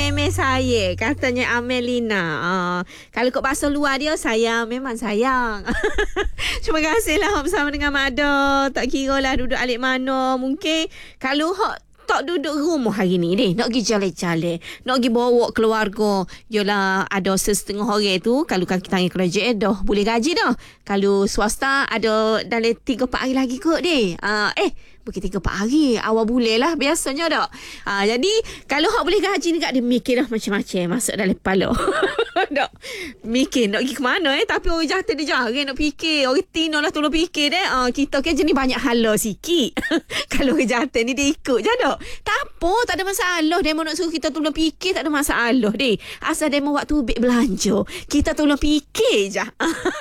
memang saya. Katanya Amelina. Kalau kau bahasa luar dia, sayang. Memang sayang. Terima kasihlah bersama dengan Mak Ada. Tak kira lah duduk alik mana. Mungkin kalau tak duduk rumah hari ni deh, nak pergi jalan-jalan, nak pergi bawa keluarga. Yalah, ada setengah orang tu kalau kaki tangan kerajaan dah boleh gaji dah. Kalau swasta ada dalam 3-4 hari lagi kot deh. Bukan 3-4 hari, awal boleh lah biasanya dah. Jadi kalau hak boleh gaji ni, dia mikir dah macam-macam masuk dalam kepala. Tak mikir nak pergi ke mana tapi orang jatuh dia jarang nak fikir. Orang tino lah tolong fikir deh. Kita kan jenis banyak hala sikit. Kalau orang jatuh ni dia ikut je dah. Tak apa, tak ada masalah. Dia nak suruh kita tolong fikir, tak ada masalah deh. Asal dia mau waktu ubik belanja, kita tolong fikir je.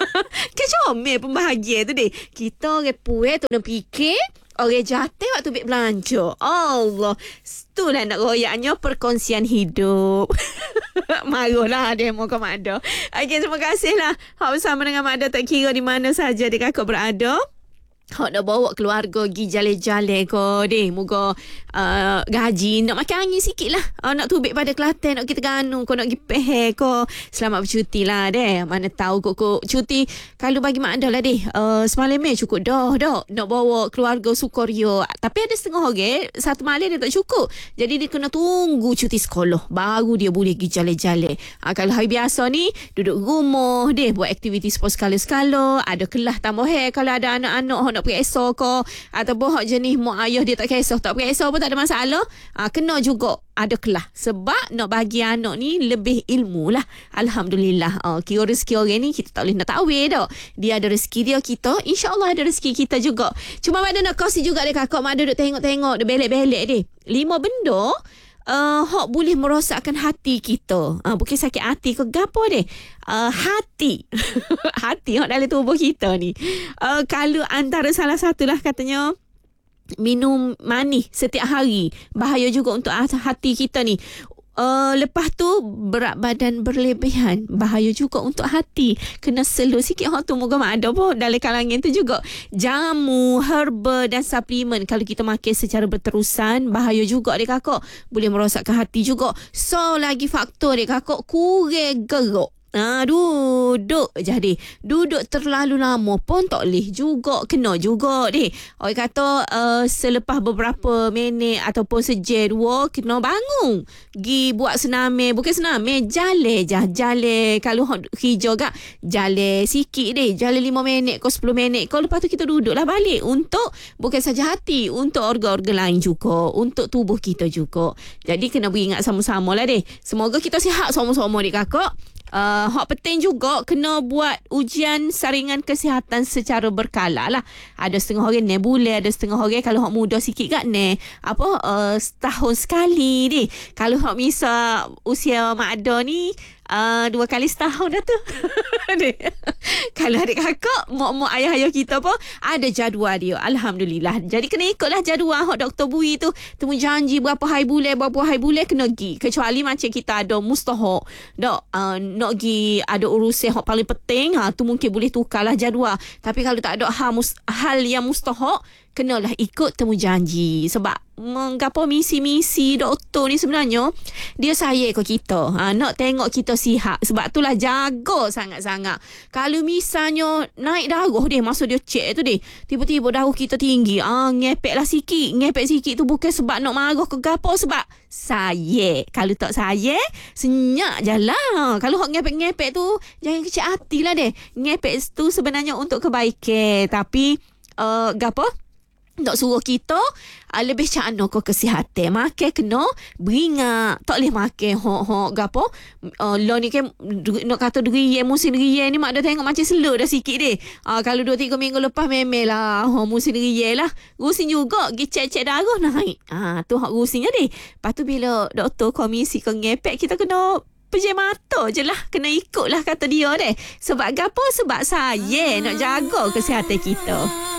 Kecomel pembahagia tu deh. Kita orang puas tolong fikir, orang jatuh waktu ubik belanja. Allah, itulah nak royaknya perkongsian hidup. Marahlah demo ke Mak Ada. Okay, terima kasihlah. Hak bersama dengan Mak Ada, tak kira di mana saja dia kakak berada. Hak nak bawa keluarga pergi jalan-jalan ko deh. Moga gaji nak makan angin sikit lah. Nak tubik pada Kelantan, nak kita Terengganu ko, nak pergi Pahang ko. Selamat bercuti lah deh. Mana tahu kok cuti. Kalau bagi Mak Ada lah deh, semalam cukup dah. Nak bawa keluarga Sukorio. Tapi ada setengah orang satu malam dia tak cukup. Jadi dia kena tunggu cuti sekolah baru dia boleh pergi jalan-jalan. Kalau hari biasa ni duduk rumah deh, buat aktiviti sport sekala-sekala. Ada kelas tambah kalau ada anak-anak nak pergi esok ke, ataupun hak jenis mak ayah dia tak kisah, tak pergi esok pun tak ada masalah. Kena juga ada kelas sebab nak bagi anak ni lebih ilmu lah. Alhamdulillah. Kira rezeki orang ni kita tak boleh nak takwil dah. Dia ada rezeki dia, kita insyaAllah ada rezeki kita juga. Cuma Mak Ada nak kongsi juga dia kakak. Mak Ada duk tengok-tengok, dia belek-belek dia 5 benda hak boleh merosakkan hati kita. Bukan sakit hati ke gapo deh. Hati. Hati hak dalam tubuh kita ni. Kalau antara salah satulah katanya minum manis setiap hari, bahaya juga untuk hati kita ni. Lepas tu berat badan berlebihan, bahaya juga untuk hati. Kena slow sikit hak tu. Moga Mak Ada pun dalam kalangan tu juga. Jamu, herba dan suplemen kalau kita makan secara berterusan, bahaya juga dia kakak. Boleh merosakkan hati juga. So lagi faktor dia kakak, kurang gerak. Duduk terlalu lama pun tak boleh juga, kena juga deh. Orang kata selepas beberapa minit ataupun sejam 2 kena bangun, pergi buat senamai. Bukan senamai, jalan. Kalau hijau gak jalan sikit deh, jalan 5 minit ke 10 minit ke. Lepas tu kita duduklah balik untuk bukan saja hati, untuk organ-organ lain juga, untuk tubuh kita juga. Jadi kena beringat sama-sama lah deh. Semoga kita sihat sama-sama deh kakak. Hak penting juga kena buat ujian saringan kesihatan secara berkala lah. Ada setengah orang ni boleh, ada setengah orang kalau hak muda sikit kat ni setahun sekali ni. Kalau hak misal usia Mak Ada ni 2 kali setahun dah tu. Kalau adik kakak, mak ayah-ayah kita pun ada jadual dia. Alhamdulillah. Jadi kena ikutlah jadual hak Dr. Bui tu. Temu janji berapa hari bulan kena pergi. Kecuali macam kita ada mustahak nak pergi ada urusan hak paling penting, tu mungkin boleh tukarlah jadual. Tapi kalau tak ada hal yang mustahak, kenalah ikut temu janji. Sebab mengapa misi doktor ni sebenarnya dia sayang ke kita, nak tengok kita sihat. Sebab itulah jaga sangat-sangat. Kalau misalnya naik darah dia, masa dia cek tu deh, tiba-tiba darah kita tinggi, ngepek sikit tu bukan sebab nak marah ke gapo, sebab sayang. Kalau tak sayang, senyap je lah. Kalau hak ngepek tu jangan kecil hati lah deh. Ngepek tu sebenarnya untuk kebaikan, tapi gapo nak suruh kita lebih cakna ke kesihatan. Makan kena beringat. Tak boleh makan hok gapo. Lo ni kan nak kata durian, musim durian ni Mak Ada tengok macam slow dah sikit deh. Kalau 2-3 minggu lepas memang lah musim durian lah. Rusing juga, pergi cek darah naik. Tu hak rusingnya deh. Lepas tu bila doktor komisi ke ngepek, kita kena pejam mata je lah. Kena ikut lah kata dia deh. Sebab gapo? Sebab saya nak jaga kesihatan kita.